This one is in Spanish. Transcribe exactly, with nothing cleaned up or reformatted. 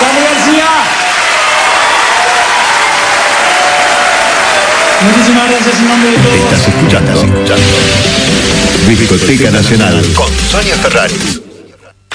Charly García. Muchísimas gracias en nombre de todos. Estás escuchando, escuchando Discoteca Nacional con Sonia Ferrari.